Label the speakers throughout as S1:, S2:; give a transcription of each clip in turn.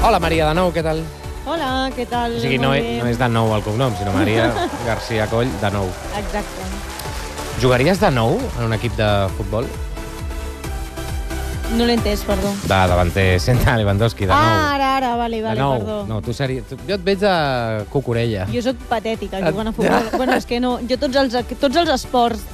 S1: Hola, Maria, de nou, què tal?
S2: Hola, què tal?
S1: O sigui, no és de nou el cognom, sinó Maria García Coll, de nou.
S2: Exacte.
S1: Jugaries de nou en un equip de futbol?
S2: No l'he entès, perdó.
S1: De davanter, senta Lewandowski, de nou.
S2: Ara, vale,
S1: de nou.
S2: perdó.
S1: No, tu series... Jo et veig de cucurella.
S2: Jo sóc patètica jugant a futbol. Bueno, és que no, jo tots els esports,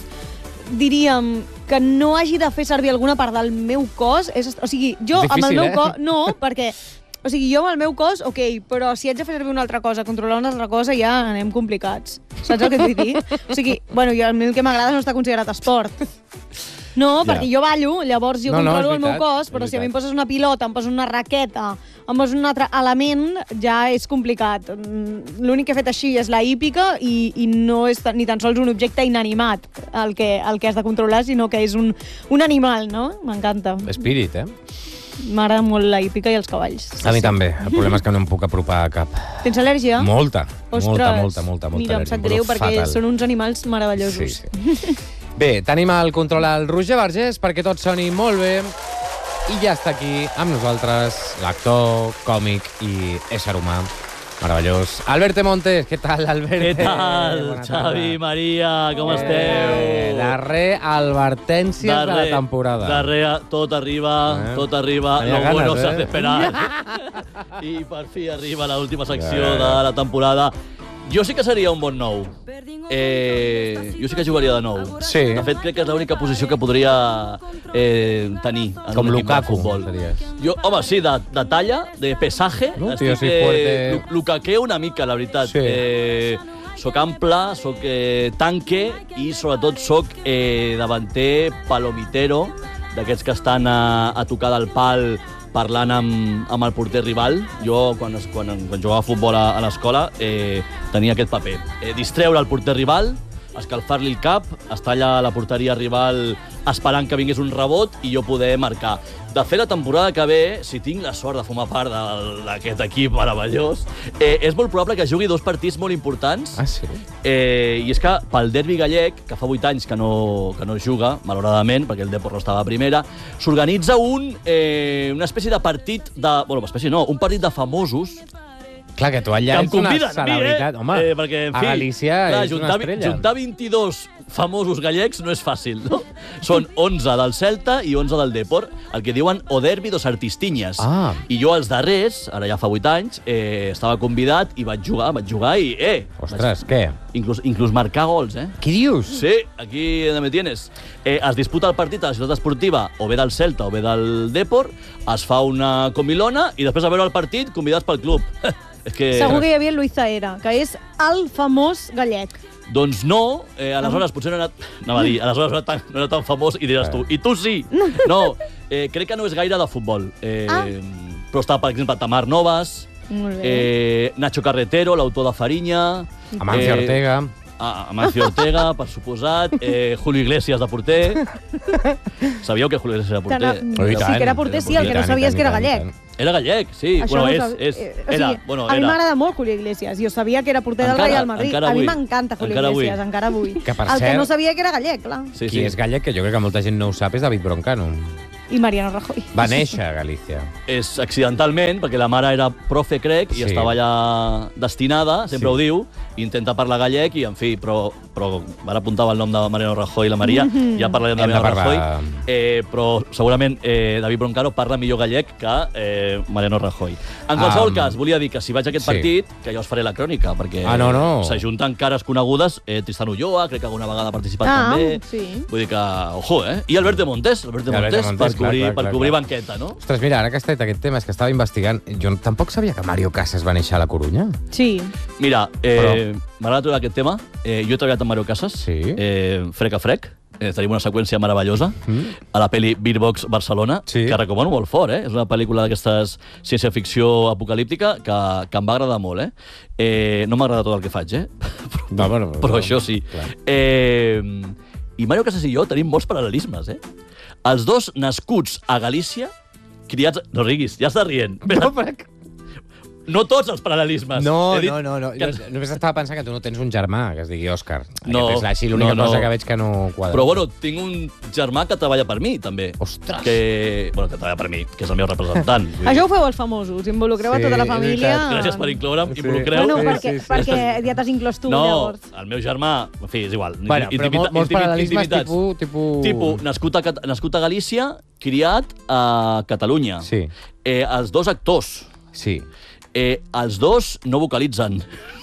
S2: diríem que no hagi de fer servir alguna part del meu cos, o sigui, jo
S1: és difícil,
S2: amb el meu cos... No, perquè... O sigui, jo amb el meu cos, ok, però si haig de fer servir una altra cosa, controlar una altra cosa, ja anem complicats. Saps el que et vull dir? O sigui, bueno, a mi el que m'agrada no està considerat esport. No, perquè jo ballo, llavors jo controlo el meu cos, però si a mi em poses una pilota, em poses una raqueta, em poses un altre element, ja és complicat. L'únic que he fet així és la hípica i no és ni tan sols un objecte inanimat el que has de controlar, sinó que és un animal, no? M'encanta.
S1: Espírit,
S2: M'agrada molt la hípica i els cavalls.
S1: A mi també. El problema és que no em puc apropar a cap.
S2: Tens al·lèrgia?
S1: Molta.
S2: Ostres,
S1: molta
S2: mira, em sap greu perquè són uns animals meravellosos.
S1: Sí. Bé, tenim al control el Roger Vergés perquè tot soni molt bé. I ja està aquí amb nosaltres l'actor, còmic i ésser humà meravellós. Alberte Montes, què tal, Alberte?
S3: Què tal, Xavi, Maria, com esteu?
S1: Darrer advertències de la temporada.
S3: Darrer, tot arriba, lo bueno se hace esperar. I per fi arriba l'última secció de la temporada. Jo sí que seria un bon nou. Jo sí que jugaria de nou.
S1: Sí.
S3: De fet, crec que és l'única posició que podria tenir en
S1: com
S3: un equip de
S1: Lukaku,
S3: futbol.
S1: series.
S3: Jo, home, sí, de talla, de pesaje.
S1: No, tio, sí, fuerte.
S3: Lukaqueo una mica, la veritat.
S1: Sí.
S3: Soc ample, soc tanque i sobretot soc davanter palomitero, d'aquests que estan a tocar del pal parlant amb el porter rival. Jo, quan jugava a futbol a l'escola, tenia aquest paper. Distreure el porter rival, escalfar-li el cap, estar allà a la porteria rival esperant que vingués un rebot i jo poder marcar. De fet, la temporada que ve, si tinc la sort de formar part d'aquest equip meravellós, és molt probable que jugui 2 partits molt importants.
S1: Ah, sí?
S3: I és que pel derbi gallec, que fa 8 anys que no juga, malauradament, perquè el Depor no estava a primera, s'organitza una espècie de partit un partit de famosos.
S1: Clar, que tu allà ets una celebritat. Home,
S3: perquè, en
S1: a
S3: fi,
S1: Galícia és una estrella.
S3: Juntar 22 famosos gallecs no és fàcil, no? Són 11 del Celta i 11 del Depor, el que diuen o derbi dos artistinyes.
S1: Ah.
S3: I jo els darrers, ara ja fa 8 anys, estava convidat i vaig jugar i...
S1: Ostres, què?
S3: Inclús marcar gols,
S1: Què dius?
S3: Sí, aquí me tienes. Es disputa el partit a la ciutat esportiva o bé del Celta o bé del Depor, es fa una comilona i després a veure el partit convidats pel club.
S2: Segur que hi havia el Luis Zaera, que és el famós gallec.
S3: Doncs no, aleshores potser no era tan famós i diràs tu, i tu sí! No, crec que no és gaire de futbol. Però està, per exemple, Tamar Novas, Nacho Carretero, l'autor de Fariña...
S1: Amancio Ortega...
S3: Amancio Ortega, per suposat, Julio Iglesias de porter. Sabíeu que Julio Iglesias era porter?
S2: Sí, que era porter, sí, el que no sabies que era gallec.
S3: Era gallec, sí.
S2: Això
S3: bueno,
S2: era. A mi m'agrada molt Julio Iglesias. Jo sabia que era porter del Real Madrid. A mi m'encanta Julio Iglesias, encara avui. El que no sabia que era gallec, clar.
S1: Qui és gallec, que jo crec que molta gent no ho sap, és David Broncano.
S2: I Mariano Rajoy.
S1: Va néixer a Galícia.
S3: És accidentalment, perquè la mare era profe, crec, i estava allà destinada, sempre ho diu, i intenta parlar gallec, i en fi, però ara apuntava el nom de Mariano Rajoy i la Maria, ja parlarem de Mariano Rajoy, però segurament David Broncano parla millor gallec que Mariano Rajoy. En qualsevol cas, volia dir que si vaig a aquest partit, que jo us faré la crònica, perquè s'ajunten cares conegudes, Tristan Ulloa, crec que alguna vegada ha participat també, vull dir que, ojo, I Alberte Montes, per cobrir banqueta, no?
S1: Ostres, mira, ara que has tret aquest tema, és que estava investigant. Jo tampoc sabia que Mario Casas va néixer a la Corunya.
S2: Sí.
S3: Mira, m'agrada trobar aquest tema. Jo he treballat amb Mario Casas, frec a frec. Tenim una seqüència meravellosa a la pel·li Beerbox Barcelona, que recomano molt fort, És una pel·lícula d'aquestes ciència-ficció apocalíptica que em va agradar molt, No m'agrada tot el que faig, però això sí. I Mario Casas i jo tenim molts paral·lelismes, Els dos nascuts a Galícia, criats... No riguis, ja estàs rient. No tots els paral·lelismes.
S1: No.
S3: He dit
S1: Jo només estava pensant que tu no tens un germà que es digui Òscar.
S3: No,
S1: És així l'única
S3: no.
S1: cosa que veig que no quadra.
S3: Però, bueno, tinc un germà que treballa per mi, també.
S1: Ostres!
S3: Que treballa per mi, que és el meu representant.
S2: Això ho feu els famosos, involucreu a
S1: Sí,
S2: tota la
S1: és
S2: família.
S1: veritat.
S3: Gràcies per incloure'm.
S1: Sí.
S3: Involucreu.
S2: Bueno,
S1: Sí.
S2: perquè ja t'has inclòs tu,
S3: No,
S2: llavors.
S3: el meu germà, en fi, és igual.
S1: Bueno, però molts paral·lelismes tipus...
S3: Tipus, nascut a Galícia, criat a Catalunya.
S1: Sí.
S3: Els dos actors.
S1: Sí.
S3: Els dos no vocalitzen.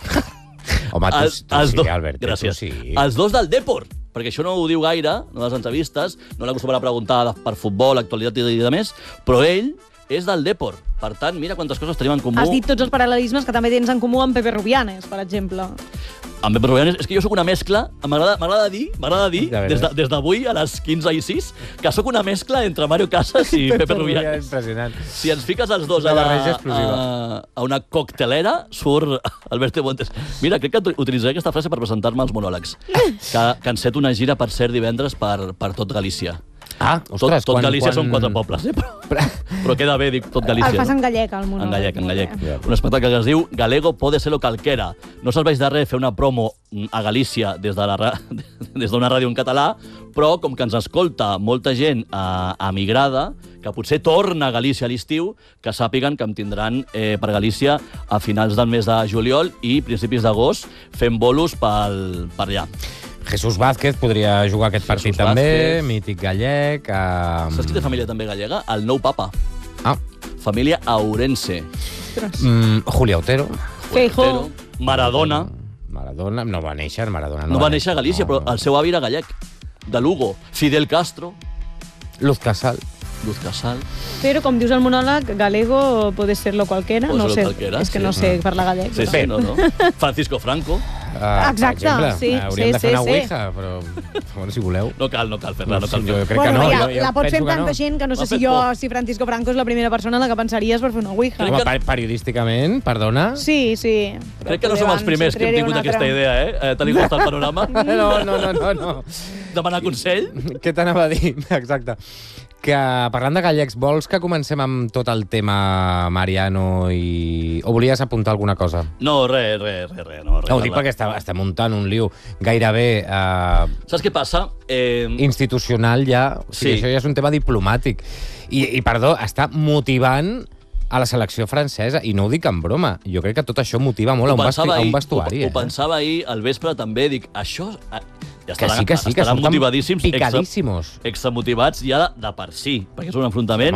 S1: Home, tu sí, Albert.
S3: Gràcies.
S1: Tu sí.
S3: Els dos del Depor, perquè això no ho diu gaire, no a les entrevistes, no l'acostumen a preguntar per futbol, actualitat i de més, però ell és del Depor. Per tant, mira quantes coses tenim en comú.
S2: Has dit tots els paral·lelismes que també tens en comú amb Pepe Rubianes, per exemple.
S3: Amb Pepe Rubianes, és que jo sóc una mescla, m'agrada dir,
S1: Ja veuràs.
S3: des d'avui a les 15:06, que sóc una mescla entre Mario Casas i Pepe Rubianes.
S1: Impressionant.
S3: Si ens fiques els dos
S1: Una barreja explosiva.
S3: a una coctelera, surt Alberto Montes. Mira, crec que utilitzaré aquesta frase per presentar-me als monòlegs. Que enceto una gira per ser divendres per tot Galícia.
S1: Ah, ostres,
S3: Tot Galícia són 4 pobles, però queda bé, dic, tot Galícia.
S2: El fas en gallec, el monòleg.
S3: En gallec. Un espectacle que es diu Galego pode ser lo calquera. No serveix de res fer una promo a Galícia des d'una ràdio en català, però com que ens escolta molta gent emigrada, que potser torna a Galícia a l'estiu, que sàpiguen que em tindran per Galícia a finals del mes de juliol i principis d'agost fent bolos per allà.
S1: Jesús Vázquez podria jugar aquest partit
S3: Jesús
S1: també,
S3: Vázquez.
S1: mític gallec.
S3: Saps qui té família també gallega? El nou papa.
S1: Ah,
S3: Família aurense.
S1: Julia Otero.
S2: Feijó.
S3: Maradona.
S1: Maradona, no va néixer, Maradona.
S3: No va néixer a Galícia, però el seu avi era gallec. De Lugo. Fidel Castro.
S1: Luz Casal.
S3: Luz Casal.
S2: Però, com dius al monòleg, galego puede ser lo cualquiera.
S3: Puede
S2: No
S3: ser
S2: sé,
S3: lo cualquiera,
S2: és que
S3: sí.
S2: no sé parlar gallec.
S3: Sí,
S2: però-
S3: no. Francisco Franco.
S2: Exacte,
S1: per exemple.
S2: sí,
S1: Hauríem
S2: sí,
S1: de fer
S2: sí,
S1: una
S2: sí.
S1: ouija, però bueno, si voleu.
S3: No cal fer-la, no cal
S1: Jo
S3: fer-la.
S1: crec que
S2: Bueno,
S1: no.
S2: ja,
S1: jo
S2: la pots fer
S1: penso
S2: amb
S1: que
S2: tanta
S1: no.
S2: gent que no sé
S3: M'ha
S2: si
S3: fet
S2: si Francisco Franco és la primera persona a la que pensaries per fer una ouija.
S1: Home, periodísticament, perdona.
S2: Sí.
S3: Crec que no som els primers que hem tingut aquesta idea, tal com està el panorama.
S1: No.
S3: Demanar consell.
S1: Què t'anava a dir? Exacte. Que parlant de gallecs, vols que comencem amb tot el tema Mariano i... O volies apuntar alguna cosa?
S3: No, res. No,
S1: Ho dic perquè està muntant un liu gairebé
S3: Saps què passa?
S1: institucional ja. O sigui,
S3: Sí.
S1: això ja és un tema diplomàtic. I perdó, està motivant a la selecció francesa, i no ho dic en broma. Jo crec que tot això motiva molt a un vestuari.
S3: Ho pensava ahir al vespre també, dic, això... Ja
S1: Que sí, que
S3: estaran
S1: són
S3: motivadíssims,
S1: picadíssimos.
S3: extramotivats ja de per si, perquè és un enfrontament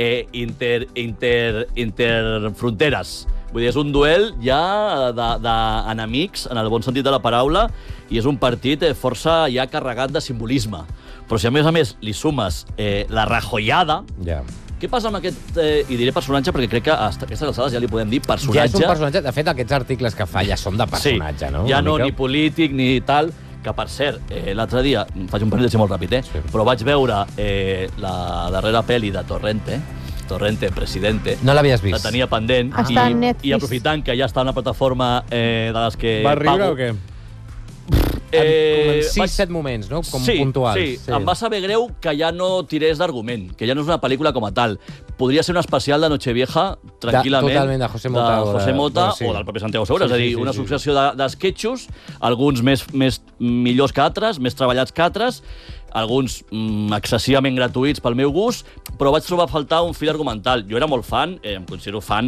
S3: interfronteres. Vull dir, és un duel ja d'enemics, en el bon sentit de la paraula, i és un partit força ja carregat de simbolisme. Però si a més li sumes la rajoiada,
S1: Ja.
S3: què passa amb aquest, i diré personatge perquè crec que a aquestes alçades ja li podem dir
S1: Ja
S3: personatge.
S1: és un personatge. De fet, aquests articles que fa ja són de personatge,
S3: sí,
S1: no?
S3: Ja
S1: Una
S3: no
S1: mica.
S3: ni polític ni tal, que per cert, l'altre dia, faig un parèntesi molt ràpid,
S1: Sí.
S3: però vaig veure la darrera pel·li de Torrente, Presidente.
S1: No l'havies vist?
S3: La tenia pendent
S2: Està a Netflix.
S3: i aprofitant que ja està a una plataforma de les que
S1: Va riure
S3: pago.
S1: o què?
S3: Eh,
S1: 6-7 moments, no? Com
S3: sí,
S1: puntuals.
S3: Sí, em va saber greu que ja no tirés d'argument, que ja no és una pel·lícula com a tal. Podria ser un especial de Nochevieja, tranquil·lament.
S1: Totalment, de José Mota.
S3: De José Mota
S1: sí.
S3: o del propi Santiago Segura.
S1: Sí,
S3: És a dir,
S1: sí,
S3: una
S1: sí.
S3: successió d'esquetxos, alguns millors que altres, més treballats que altres, alguns excessivament gratuïts pel meu gust, però vaig trobar a faltar un fil argumental. Jo era molt fan, em considero fan